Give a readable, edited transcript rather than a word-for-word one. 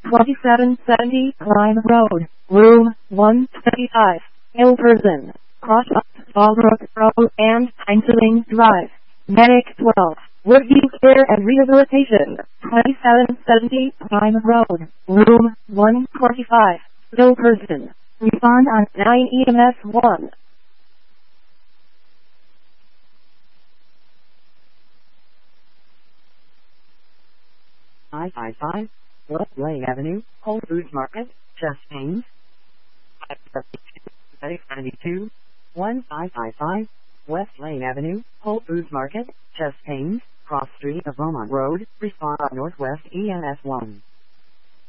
2770 Prime Road, Room 125, Hilversum, Cross up Fallbrook Road and Heinzeling Drive, Medic 12, Woodview Care and Rehabilitation, 2770 Prime Road, Room 145, Hilversum. Respond on 9 EMS 1. I-55, West Lane Avenue, Whole Foods Market, Chastain. 92, 1555, West Lane Avenue, Whole Foods Market, Chastain, Cross Street of Beaumont Road, respond Northwest EMS 1.